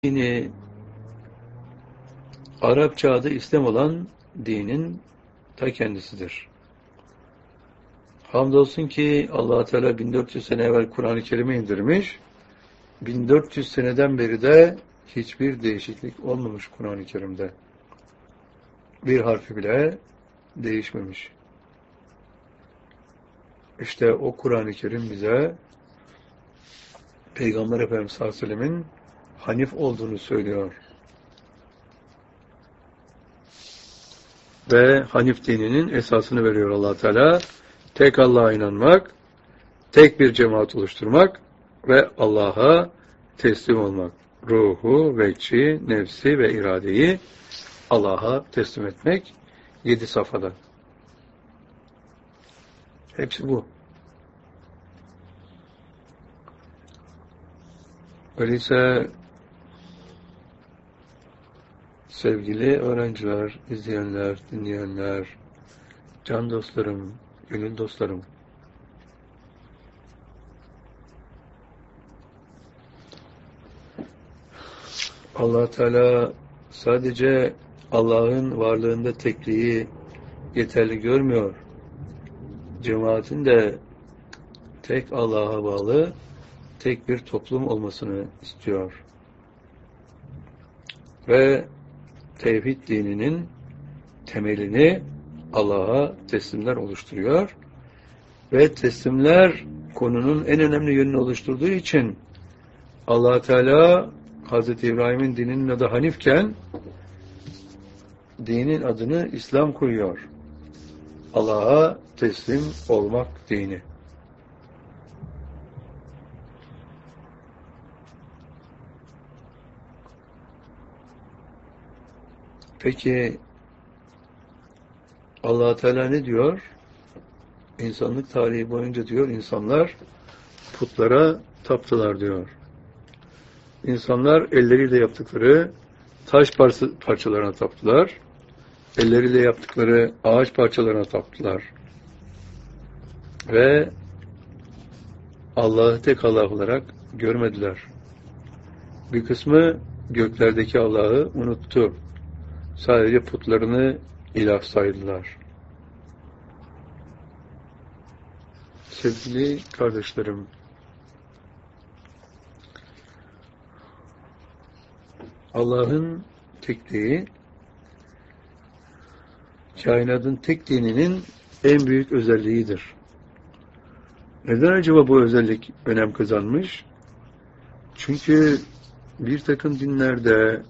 Dini Arapça adı İslam olan dinin ta kendisidir. Hamdolsun ki Allah Teala 1400 sene evvel Kur'an-ı Kerim'i indirmiş. 1400 seneden beri de hiçbir değişiklik olmamış Kur'an-ı Kerim'de. Bir harfi bile değişmemiş. İşte o Kur'an-ı Kerim bize Peygamber Efendimiz sallallahu aleyhi ve sellemin Hanif olduğunu söylüyor. Ve Hanif dininin esasını veriyor Allah Teala. Tek Allah'a inanmak, tek bir cemaat oluşturmak ve Allah'a teslim olmak. Ruhu, vecci, nefsi ve iradeyi Allah'a teslim etmek 7 safhada. Hepsi bu. Öyleyse sevgili öğrenciler, izleyenler, dinleyenler, can dostlarım, gönül dostlarım, Allah Teala sadece Allah'ın varlığında tekliği yeterli görmüyor. Cemaatin de tek Allah'a bağlı, tek bir toplum olmasını istiyor. Ve tevhid dininin temelini Allah'a teslimler oluşturuyor. Ve teslimler konunun en önemli yönünü oluşturduğu için Allah Teala Hz. İbrahim'in dininin adı Hanifken dinin adını İslam koyuyor. Allah'a teslim olmak dini. Peki Allah Teala ne diyor? İnsanlık tarihi boyunca diyor insanlar putlara taptılar diyor. İnsanlar elleriyle yaptıkları taş parçalarına taptılar. Elleriyle yaptıkları ağaç parçalarına taptılar. Ve Allah'ı tek Allah olarak görmediler. Bir kısmı göklerdeki Allah'ı unuttu. Sadece putlarını ilah saydılar. Sevgili kardeşlerim, Allah'ın tekliği, kainatın tek dininin en büyük özelliğidir. Neden acaba bu özellik önem kazanmış? Çünkü bir takım dinlerde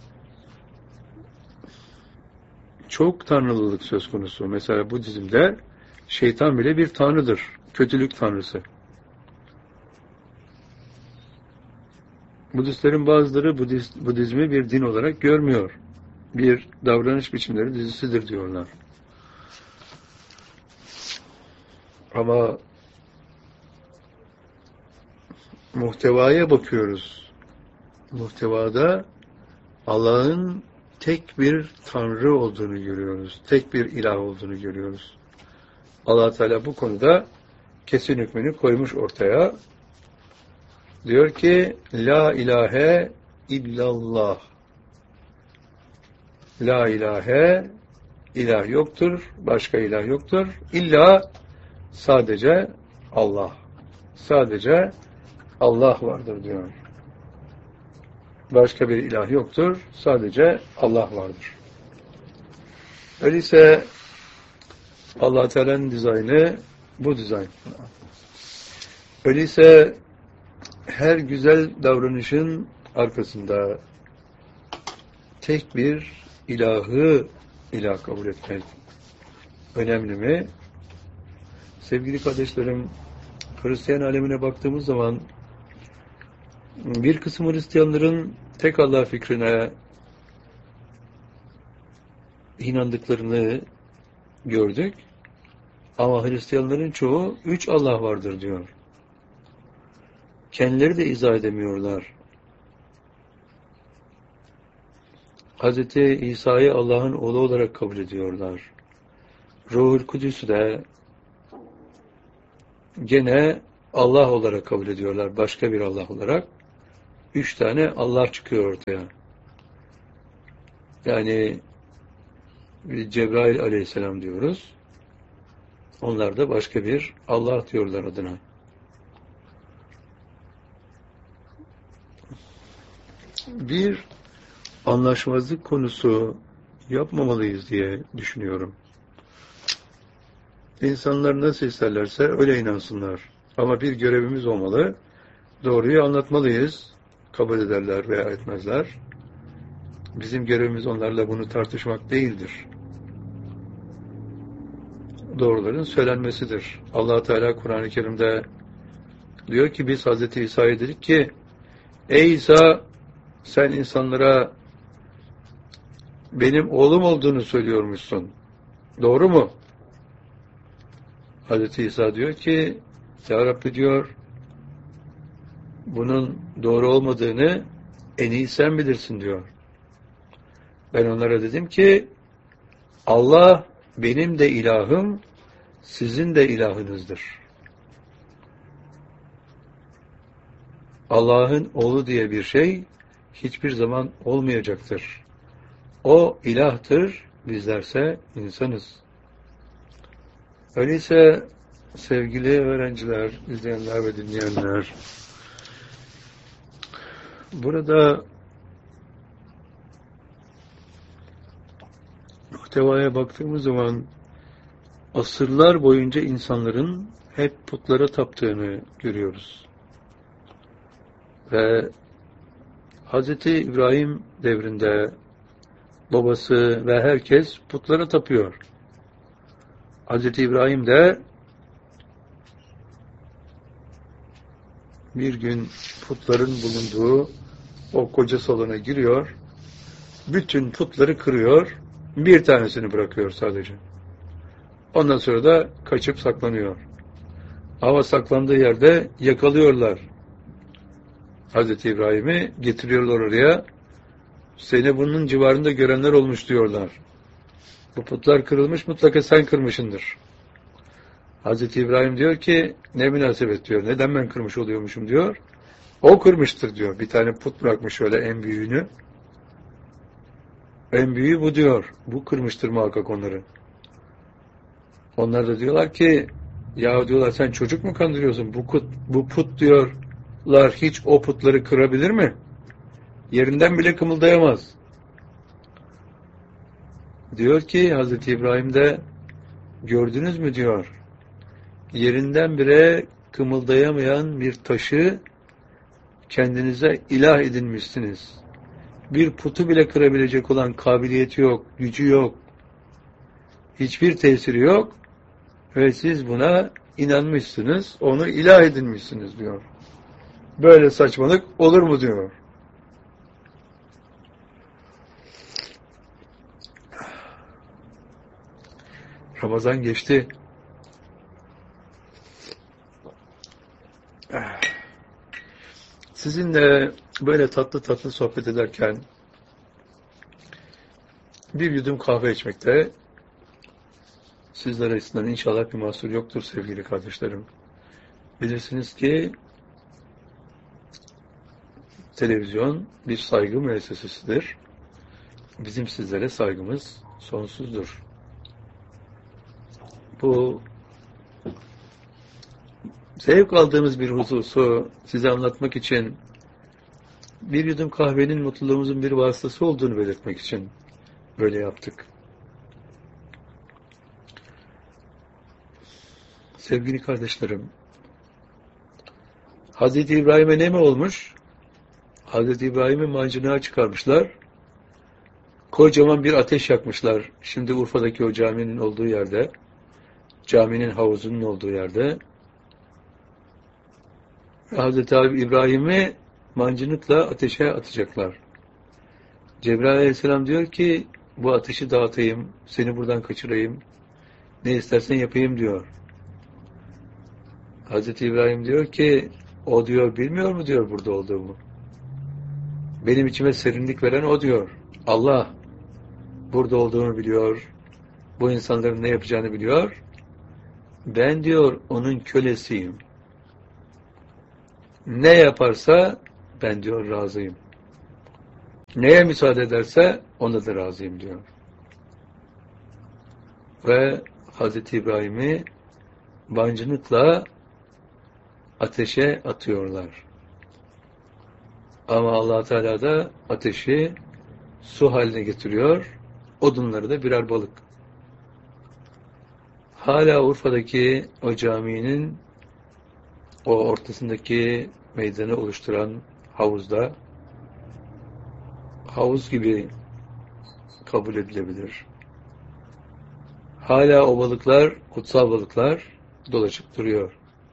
çok tanrılılık söz konusu. Mesela Budizm'de şeytan bile bir tanrıdır. Kötülük tanrısı. Budistlerin bazıları Budizmi bir din olarak görmüyor. Bir davranış biçimleri dizisidir diyorlar. Ama muhtevaya bakıyoruz. Muhtevada Allah'ın tek bir tanrı olduğunu görüyoruz. Tek bir ilah olduğunu görüyoruz. Allah Teala bu konuda kesin hükmünü koymuş ortaya. Diyor ki La ilahe illallah. La ilahe, ilah yoktur, başka ilah yoktur. İlla sadece Allah. Sadece Allah vardır diyor. Başka bir ilah yoktur, sadece Allah vardır. Öyleyse Allah Teala'nın dizaynı bu dizayn. Öyleyse her güzel davranışın arkasında tek bir ilahı ilah kabul etmek önemli mi? Sevgili kardeşlerim, Hristiyan alemine baktığımız zaman bir kısım Hristiyanların tek Allah fikrine inandıklarını gördük. Ama Hristiyanların çoğu 3 Allah vardır diyor. Kendileri de izah edemiyorlar. Hz. İsa'yı Allah'ın oğlu olarak kabul ediyorlar. Ruhul Kudüs'ü de gene Allah olarak kabul ediyorlar. Başka bir Allah olarak. 3 tane Allah çıkıyor ortaya. Yani Cebrail aleyhisselam diyoruz. Onlar da başka bir Allah diyorlar adına. Bir anlaşmazlık konusu yapmamalıyız diye düşünüyorum. İnsanlar nasıl isterlerse öyle inansınlar. Ama bir görevimiz olmalı. Doğruyu anlatmalıyız. Kabul ederler veya etmezler. Bizim görevimiz onlarla bunu tartışmak değildir. Doğruların söylenmesidir. Allah Teala Kur'an-ı Kerim'de diyor ki biz Hz. İsa'ya dedik ki ey İsa sen insanlara benim oğlum olduğunu söylüyormuşsun. Doğru mu? Hz. İsa diyor ki ya Rabbi diyor bunun doğru olmadığını en iyi sen bilirsin diyor. Ben onlara dedim ki Allah benim de ilahım, sizin de ilahınızdır. Allah'ın oğlu diye bir şey hiçbir zaman olmayacaktır. O ilahtır, bizlerse insanız. Öyleyse sevgili öğrenciler, izleyenler ve dinleyenler, burada muhtevaya baktığımız zaman asırlar boyunca insanların hep putlara taptığını görüyoruz. Ve Hz. İbrahim devrinde babası ve herkes putlara tapıyor. Hz. İbrahim de bir gün putların bulunduğu o koca salona giriyor, bütün putları kırıyor, bir tanesini bırakıyor sadece. Ondan sonra da kaçıp saklanıyor. Ama saklandığı yerde yakalıyorlar Hz. İbrahim'i, getiriyorlar oraya. Seni bunun civarında görenler olmuş diyorlar. Bu putlar kırılmış, mutlaka sen kırmışındır. Hz. İbrahim diyor ki, ne münasebet diyor, neden ben kırmış oluyormuşum diyor. O kırmıştır diyor. Bir tane put bırakmış şöyle en büyüğünü. En büyüğü bu diyor. Bu kırmıştır muhakkak onları. Onlar da diyorlar ki, ya diyorlar sen çocuk mu kandırıyorsun? Bu put diyorlar hiç o putları kırabilir mi? Yerinden bile kımıldayamaz. Diyor ki Hz. İbrahim de gördünüz mü diyor. Yerinden bile kımıldayamayan bir taşı kendinize ilah edinmişsiniz. Bir putu bile kırabilecek olan kabiliyeti yok, gücü yok. Hiçbir tesiri yok. Ve siz buna inanmışsınız, onu ilah edinmişsiniz diyor. Böyle saçmalık olur mu diyor. Ramazan geçti. Sizinle böyle tatlı tatlı sohbet ederken bir yudum kahve içmekte sizler açısından inşallah bir mahsur yoktur sevgili kardeşlerim. Bilirsiniz ki televizyon bir saygı müessesesidir. Bizim sizlere saygımız sonsuzdur. Bu zevk aldığımız bir hususu size anlatmak için, bir yudum kahvenin mutluluğumuzun bir vasıtası olduğunu belirtmek için böyle yaptık. Sevgili kardeşlerim, Hz. İbrahim'e ne mi olmuş? Hz. İbrahim'i mancınığa çıkarmışlar. Kocaman bir ateş yakmışlar. Şimdi Urfa'daki o caminin olduğu yerde, caminin havuzunun olduğu yerde, Hz. İbrahim'i mancınıkla ateşe atacaklar. Cebrail aleyhisselam diyor ki, bu ateşi dağıtayım, seni buradan kaçırayım, ne istersen yapayım diyor. Hz. İbrahim diyor ki, o diyor, bilmiyor mu diyor burada olduğumu. Benim içime serinlik veren o diyor. Allah burada olduğumu biliyor, bu insanların ne yapacağını biliyor. Ben diyor, onun kölesiyim. Ne yaparsa ben diyor razıyım. Neye müsaade ederse ona da razıyım diyor. Ve Hazreti İbrahim'i bancınıkla ateşe atıyorlar. Ama Allah Teala da ateşi su haline getiriyor, odunları da birer balık. Hala Urfa'daki o caminin o ortasındaki meydanı oluşturan havuzda, havuz gibi kabul edilebilir. Hala o balıklar, kutsal balıklar dolaşıp duruyor.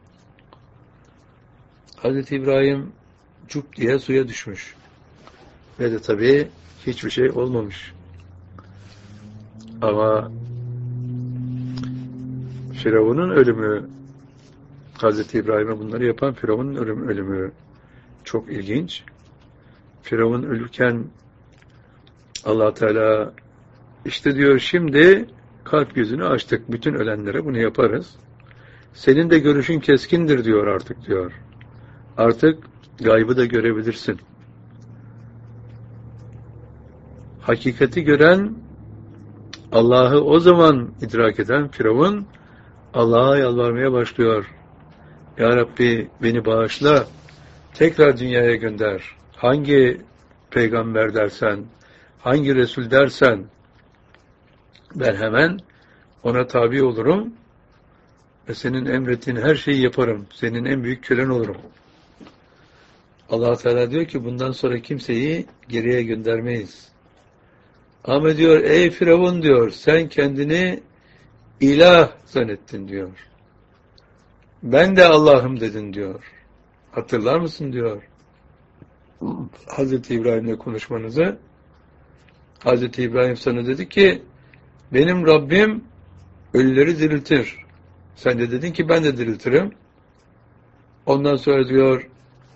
Hazreti İbrahim cüp diye suya düşmüş. Ve de tabii hiçbir şey olmamış. Ama Firavun'un ölümü, Hazreti İbrahim'e bunları yapan Firavun'un ölümü çok ilginç. Firavun ölürken Allah Teala işte diyor şimdi kalp gözünü açtık. Bütün ölenlere bunu yaparız. Senin de görüşün keskindir diyor artık diyor. Artık gaybı da görebilirsin. Hakikati gören, Allah'ı o zaman idrak eden Firavun Allah'a yalvarmaya başlıyor. Ya Rabbi beni bağışla, tekrar dünyaya gönder. Hangi peygamber dersen, hangi Resul dersen ben hemen ona tabi olurum ve senin emrettiğin her şeyi yaparım. Senin en büyük kölen olurum. Allah Teala diyor ki bundan sonra kimseyi geriye göndermeyiz. Ama diyor ey Firavun diyor sen kendini ilah zannettin diyor. Ben de Allah'ım dedin diyor. Hatırlar mısın diyor. Hazreti İbrahim'le konuşmanızı. Hazreti İbrahim sana dedi ki benim Rabbim ölüleri diriltir. Sen de dedin ki ben de diriltirim. Ondan sonra diyor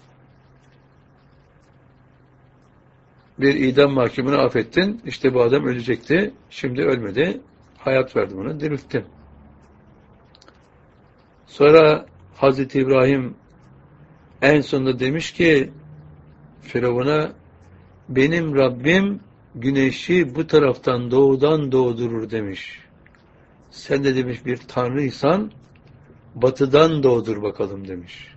bir idam mahkumunu affettin. İşte bu adam ölecekti. Şimdi ölmedi. Hayat verdim ona. Dirilttim. Sonra Hazreti İbrahim en sonunda demiş ki Firavun'a benim Rabbim güneşi bu taraftan doğudan doğdurur demiş. Sen de demiş bir tanrıysan batıdan doğdur bakalım demiş.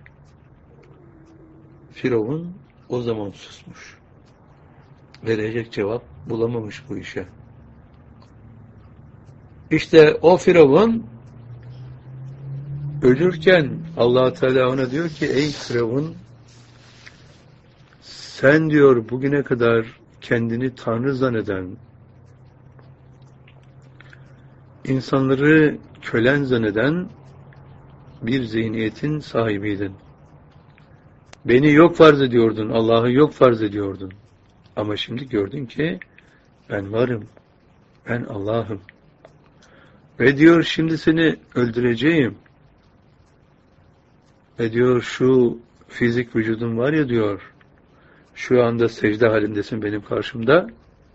Firavun o zaman susmuş. Verecek cevap bulamamış bu işe. İşte o Firavun ölürken Allah Teala ona diyor ki ey Firavun sen diyor bugüne kadar kendini Tanrı zanneden, insanları kölen zanneden bir zihniyetin sahibiydin. Beni yok farz ediyordun, Allah'ı yok farz ediyordun. Ama şimdi gördün ki ben varım, ben Allah'ım. Ve diyor şimdi seni öldüreceğim. Ve diyor şu fizik vücudun var ya diyor, şu anda secde halindesin benim karşımda.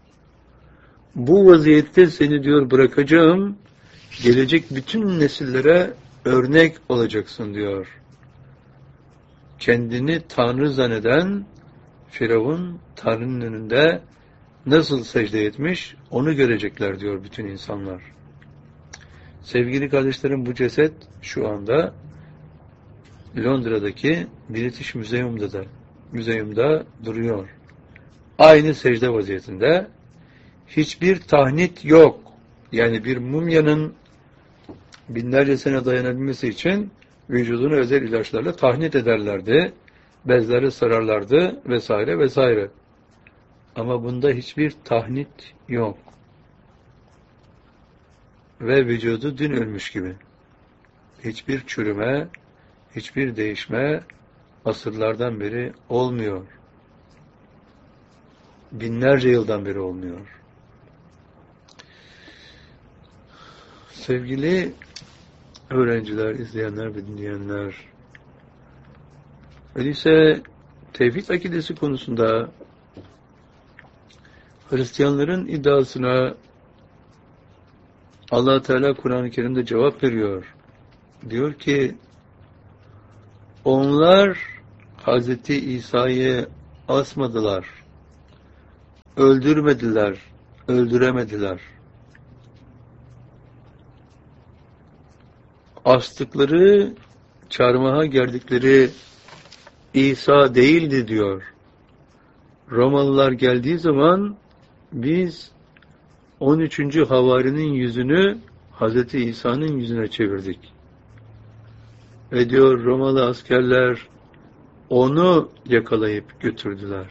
Bu vaziyette seni diyor bırakacağım, gelecek bütün nesillere örnek olacaksın diyor. Kendini Tanrı zanneden Firavun Tanrı'nın önünde nasıl secde etmiş onu görecekler diyor bütün insanlar. Sevgili kardeşlerim bu ceset şu anda Londra'daki British Museum'da duruyor. Aynı secde vaziyetinde hiçbir tahnit yok. Yani bir mumyanın binlerce sene dayanabilmesi için vücudunu özel ilaçlarla tahnit ederlerdi. Bezleri sararlardı vesaire vesaire. Ama bunda hiçbir tahnit yok. Ve vücudu dün ölmüş gibi. Hiçbir çürüme, hiçbir değişme asırlardan beri olmuyor. Binlerce yıldan beri olmuyor. Sevgili öğrenciler, izleyenler ve dinleyenler, öyleyse tevhid akidesi konusunda Hristiyanların iddiasına Allah Teala Kur'an-ı Kerim'de cevap veriyor. Diyor ki onlar Hazreti İsa'yı asmadılar, öldürmediler, öldüremediler. Astıkları, çarmıha gerdikleri İsa değildi diyor. Romalılar geldiği zaman biz 13. havarinin yüzünü Hz. İsa'nın yüzüne çevirdik. Ve diyor Romalı askerler onu yakalayıp götürdüler.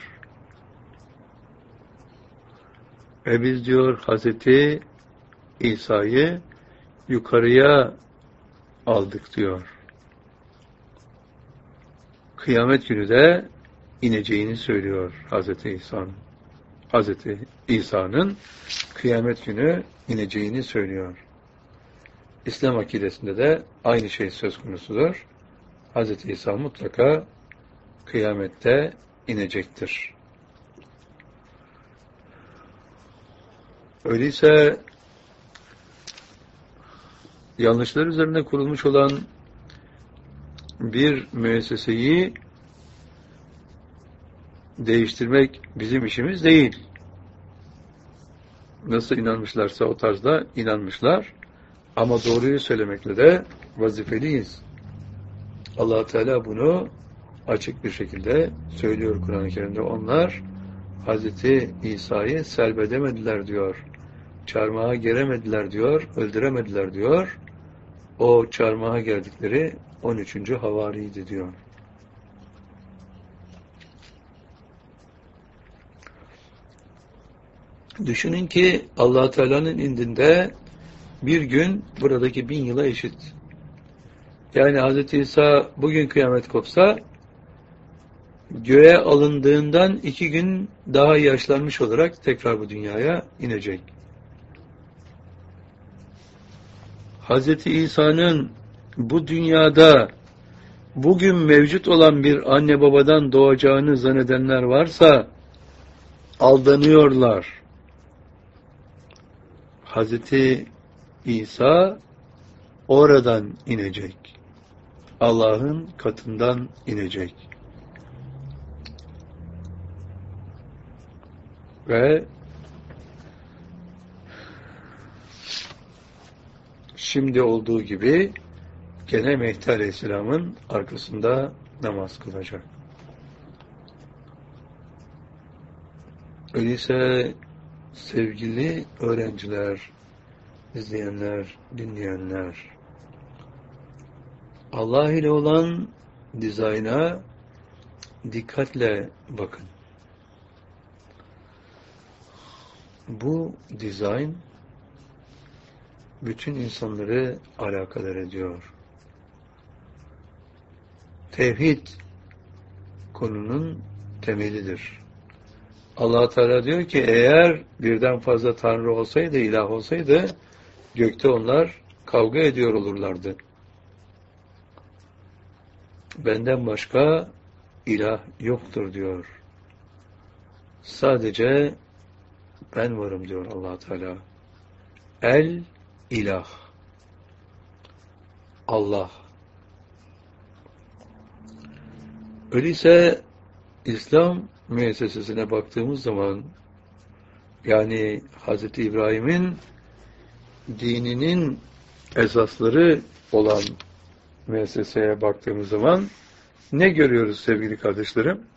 Ve biz diyor Hz. İsa'yı yukarıya aldık diyor. Kıyamet günü de ineceğini söylüyor Hz. İsa'nın. Hz. İsa'nın kıyamet günü ineceğini söylüyor. İslam akidesinde de aynı şey söz konusudur. Hz. İsa mutlaka kıyamette inecektir. Öyleyse yanlışlar üzerine kurulmuş olan bir müesseseyi değiştirmek bizim işimiz değil. Nasıl inanmışlarsa o tarzda inanmışlar. Ama doğruyu söylemekle de vazifeliyiz. Allah Teala bunu açık bir şekilde söylüyor Kur'an-ı Kerim'de. Onlar Hz. İsa'yı selbedemediler diyor. Çarmıha geremediler diyor. Öldüremediler diyor. O çarmıha geldikleri 13. havariydi diyor. Düşünün ki Allah Teala'nın indinde bir gün buradaki 1000 yıla eşit. Yani Hz. İsa bugün kıyamet kopsa göğe alındığından 2 gün daha yaşlanmış olarak tekrar bu dünyaya inecek. Hz. İsa'nın bu dünyada bugün mevcut olan bir anne babadan doğacağını zannedenler varsa aldanıyorlar. Hz. İsa oradan inecek. Allah'ın katından inecek. Ve şimdi olduğu gibi gene Mehdi Aleyhisselam'ın arkasında namaz kılacak. Öyleyse sevgili öğrenciler, izleyenler, dinleyenler, Allah ile olan dizayna dikkatle bakın. Bu dizayn bütün insanları alakadar ediyor. Tevhid konunun temelidir. Allah Teala diyor ki eğer birden fazla tanrı olsaydı, ilah olsaydı gökte onlar kavga ediyor olurlardı. Benden başka ilah yoktur diyor. Sadece ben varım diyor Allah Teala. El ilah. Allah. Öyleyse İslam müessesesine baktığımız zaman yani Hz. İbrahim'in dininin esasları olan müesseseye baktığımız zaman ne görüyoruz sevgili kardeşlerim?